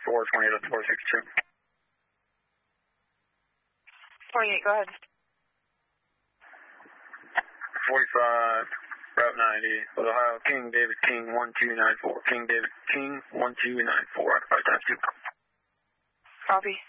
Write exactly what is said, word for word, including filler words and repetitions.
four, twenty-eight oh four six two. twenty-eight, go ahead. forty-five, Route ninety, with Ohio, King David King one two nine four. King David King one two nine four, five times two. Copy.